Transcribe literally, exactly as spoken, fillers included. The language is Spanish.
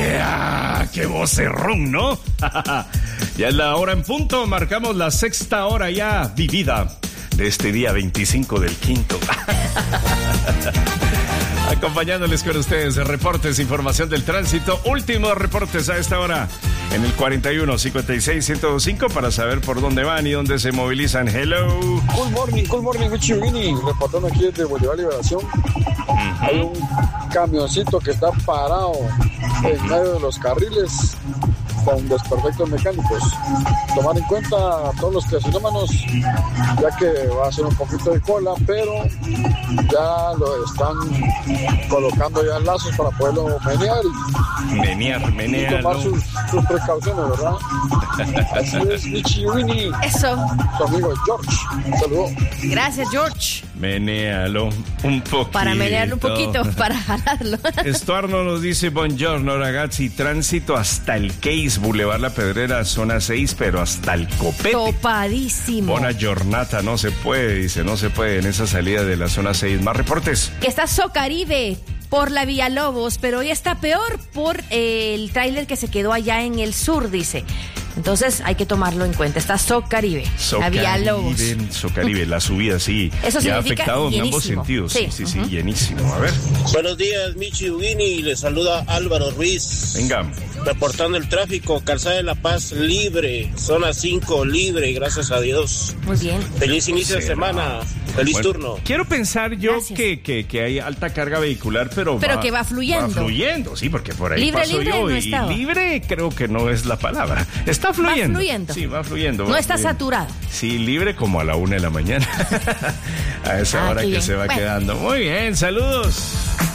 ¡Ea! ¡Qué vocerrón!, ¿no? Ya es la hora en punto, marcamos la sexta hora ya vivida de este día veinticinco del quinto. Acompañándoles con ustedes, reportes, información del tránsito, últimos reportes a esta hora en el cuarenta y uno, cincuenta y seis, ciento veinticinco para saber por dónde van y dónde se movilizan. Hello. Good morning, good morning, Michi Vini, reportando aquí desde Bolívar Liberación. Uh-huh. Hay un camioncito que está parado en medio de los carriles con desperfectos mecánicos. Tomar en cuenta a todos los estacionómanos, ya que va a ser un poquito de cola, pero ya lo están colocando ya lazos para poderlo menear y, menear, menear, y tomar no. sus, sus precauciones, ¿verdad? Así es, Michi Winnie. Eso. Su amigo George. Saludos. Gracias, George. Menéalo un poquito. Para menearlo un poquito, para jalarlo. Estuardo nos dice: buongiorno ragazzi, tránsito hasta el Case, Boulevard La Pedrera, zona seis, pero hasta el Copete. Topadísimo. Buena jornada, no se puede, dice, no se puede en esa salida de la zona seis. Más reportes. Que está Socaribe por la Villalobos, pero hoy está peor por eh, el tráiler que se quedó allá en el sur, dice. Entonces hay que tomarlo en cuenta. Está Socaribe, la Villalobos. Socaribe, la subida, sí. Eso ya ha significa afectado llenísimo. En ambos sentidos. Sí, sí, sí, uh-huh. sí, llenísimo. A ver. Buenos días, Michi Ugini. Les saluda Álvaro Ruiz. Venga. Reportando el tráfico, Calzada de La Paz libre, zona cinco libre, gracias a Dios. Muy bien. Feliz inicio de semana, feliz bueno, turno. Quiero pensar yo que, que, que hay alta carga vehicular, pero Pero va, que va fluyendo. Va fluyendo, sí, porque por ahí libre, paso libre yo no y estaba. Libre creo que no es la palabra. Está fluyendo. Va fluyendo. Sí, va fluyendo. No va está fluyendo. saturado. Sí, libre como a la una de la mañana. A esa ah, hora que bien. se va bueno. quedando. Muy bien, saludos.